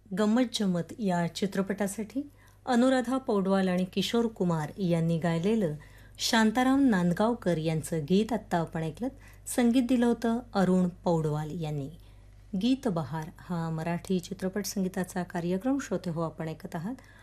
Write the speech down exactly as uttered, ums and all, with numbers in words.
गंमत जम्मत या चित्रपटासाठी अनुराधा पौडवाल आणि किशोर कुमार यांनी गायलेलं शांताराम नांदगावकर यांचं गीत आत्ता आपण ऐकलं. संगीत दिलं होतं अरुण पौडवाल यांनी. गीत बहार हा मराठी चित्रपट संगीताचा कार्यक्रम श्रोते हो आपण ऐकत आहात.